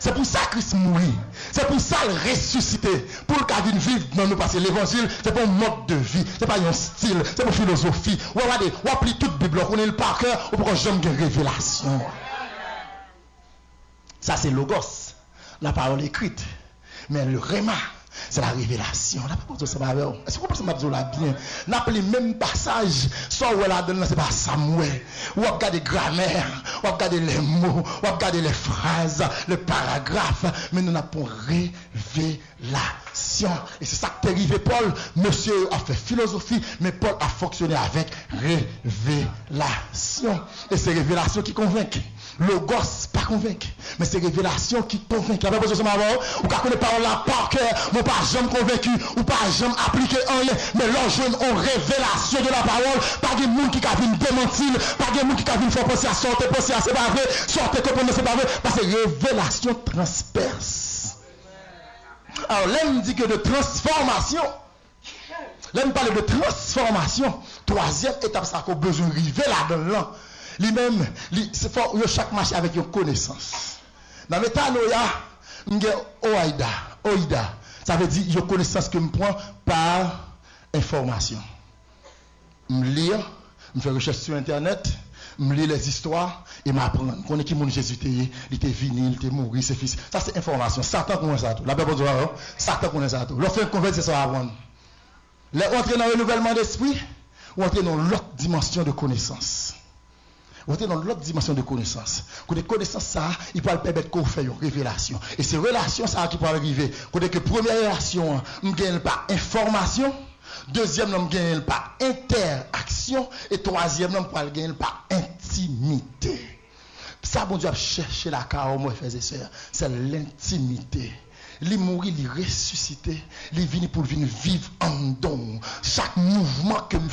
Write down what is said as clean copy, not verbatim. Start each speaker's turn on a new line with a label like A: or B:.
A: C'est pour ça que Christ mourit. C'est pour ça qu'il ressuscité. Pour qu'il vivre dans nous. Parce que l'évangile, c'est pas un mode de vie. C'est pas un style. C'est pas une philosophie. Regardez, on applique toute la Bible. On est le par cœur. Ou pour jamais une révélation. Ça, c'est logos. La parole écrite. Mais le réma, c'est la révélation. Est-ce que vous pensez que là bien? N'appelez même passage. Soit où là dedans, c'est pas Samuel. Ou regardez grammaire, ou regardez les mots, ou regardez les phrases, les paragraphes. Mais nous n'avons pas révélation. Et c'est ça que t'es arrivé, Paul. Monsieur a fait philosophie, mais Paul a fonctionné avec révélation. Et c'est révélation qui convainc. Logos, pas convaincre. Mais c'est révélation qui convainc. La besoin de ma voix, ou qu'à connaître par là par cœur, ou pas jamais convaincu, ou pas jamais appliqué en rien. Mais l'enjeu en révélation de la parole, pas de monde qui a vu démentir, pas de monde qui a vu faire penser à sortir, penser à c'est pas vrai, sortir comprendre c'est pas vrai, parce que révélation transperce. Alors là, il me dit que de transformation. Là, il parle de transformation. Troisième étape, ça qu'on a besoin de arriver là-dedans. Lui-même, c'est fort, chaque marché avec une connaissance. Dans le métanoïa, oïda. Ça veut dire une connaissance que je prends par information. Je lis, je fais recherche sur Internet, je lis les histoires et m'apprendre. Je connais qui mon Jésus il était venu, il était mort, c'est fils. Ça c'est information. Satan connaît ça tout. La Bible dit Satan connaît ça tout. L'offre convertir c'est ça avant. Les entrer dans le renouvellement d'esprit ou entrer dans l'autre dimension de connaissance. Vous êtes dans l'autre dimension de connaissance. Quand les connaissances, ça, il peut permettre qu'on fasse une révélation. Et ces relations, ça qui peut arriver. Quand que première relation, on ne gagne pas information. Deuxième, on ne gagne pas interaction. Et troisième, on ne gagne pas intimité. Ça, bon Dieu a cherché la carrière, moi, frères et sœurs. C'est l'intimité. Il mourit, il ressuscité. Il vient pour venir vivre en don. Chaque mouvement que